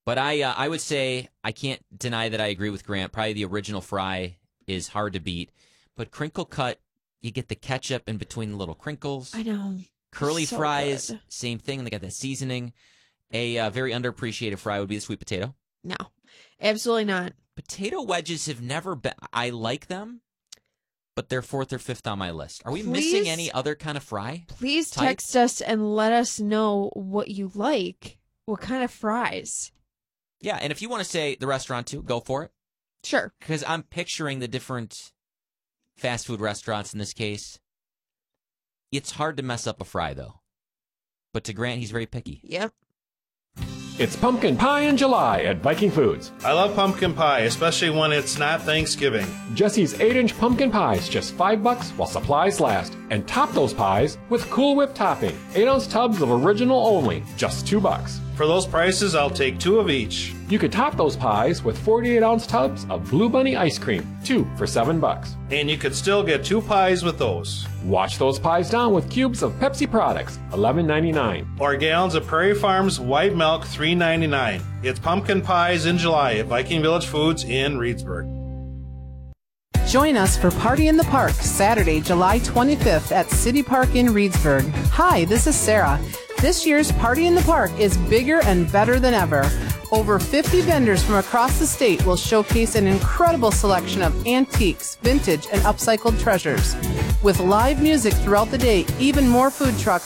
But I would say I can't deny that I agree with Grant. Probably the original fry is hard to beat. But crinkle cut, you get the ketchup in between the little crinkles. I know. Curly So fries, good. same thing. They got that seasoning. A very underappreciated fry would be the sweet potato. No, absolutely not. Potato wedges have never been. I like them, but they're 4th or 5th on my list. Are we missing any other kind of fry? Please type? text us and let us know what you like. What kind of fries? Yeah, and if you want to say the restaurant too, go for it. Sure. Because I'm picturing the different fast food restaurants in this case. It's hard to mess up a fry, though. But to Grant, he's very picky. Yep. It's pumpkin pie in July at Viking Foods. I love pumpkin pie, especially when it's not Thanksgiving. Jesse's 8-inch pumpkin pies, just $5 while supplies last. And top those pies with Cool Whip topping. 8-ounce tubs of original only, just $2. For those prices, I'll take 2 of each. You could top those pies with 48-ounce tubs of Blue Bunny ice cream, 2 for $7. And you could still get 2 pies with those. Wash those pies down with cubes of Pepsi products, $11.99. Or gallons of Prairie Farms white milk, $3.99. It's pumpkin pies in July at Viking Village Foods in Reedsburg. Join us for Party in the Park, Saturday, July 25th at City Park in Reedsburg. Hi, this is Sarah. This year's Party in the Park is bigger and better than ever. Over 50 vendors from across the state will showcase an incredible selection of antiques, vintage, and upcycled treasures. With live music throughout the day, even more food trucks